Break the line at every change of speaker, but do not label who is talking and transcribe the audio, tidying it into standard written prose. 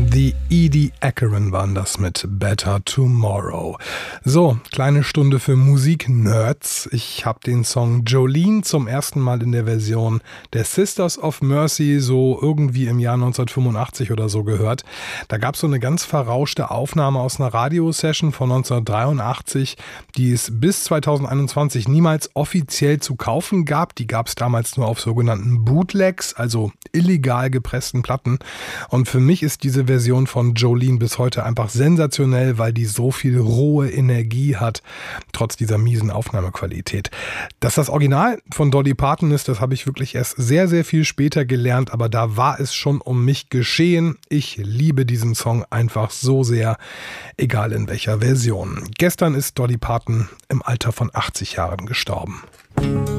Die Edie Ackeren waren das mit Better Tomorrow. So, kleine Stunde für Musik-Nerds. Ich habe den Song Jolene zum ersten Mal in der Version der Sisters of Mercy so irgendwie im Jahr 1985 oder so gehört. Da gab es so eine ganz verrauschte Aufnahme aus einer Radiosession von 1983, die es bis 2021 niemals offiziell zu kaufen gab. Die gab es damals nur auf sogenannten Bootlegs, also illegal gepressten Platten. Und für mich ist diese Version von Jolene bis heute einfach sensationell, weil die so viel rohe Energie hat, trotz dieser miesen Aufnahmequalität. Dass das Original von Dolly Parton ist, das habe ich wirklich erst sehr, sehr viel später gelernt, aber da war es schon um mich geschehen. Ich liebe diesen Song einfach so sehr, egal in welcher Version. Gestern ist Dolly Parton im Alter von 80 Jahren gestorben.